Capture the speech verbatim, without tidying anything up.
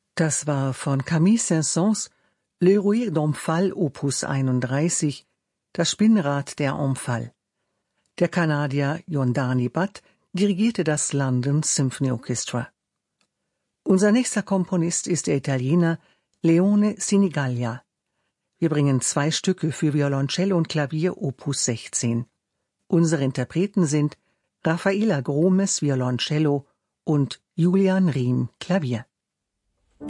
Das war von Camille Saint-Saëns Le Rouir d'Omphale Opus einunddreißig, das Spinnrad der Omphale. Der Kanadier Yondani Budd dirigierte das London Symphony Orchestra. Unser nächster Komponist ist der Italiener Leone Sinigaglia. Wir bringen zwei Stücke für Violoncello und Klavier Opus sechzehn. Unsere Interpreten sind Raffaella Gromes Violoncello und Julian Riem Klavier.